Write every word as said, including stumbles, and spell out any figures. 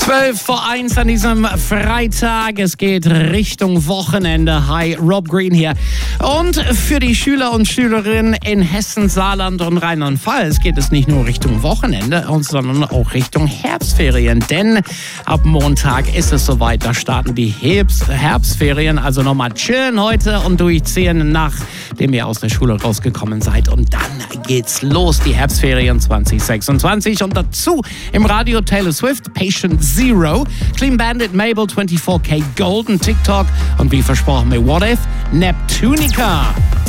zwölf vor eins an diesem Freitag. Es geht Richtung Wochenende. Hi, Rob Green hier. Und für die Schüler und Schülerinnen in Hessen, Saarland und Rheinland-Pfalz geht es nicht nur Richtung Wochenende, sondern auch Richtung Herbstferien. Denn ab Montag ist es soweit. Da starten die Herbst- Herbstferien. Also nochmal chillen heute und durchziehen, nachdem ihr aus der Schule rausgekommen seid. Und dann geht's los, die Herbstferien zwanzig sechsundzwanzig. Und dazu im Radio Taylor Swift, Patient Zero, Clean Bandit, Mabel, vierundzwanzig K Golden, TikTok und wie versprochen mit What If, Neptunica.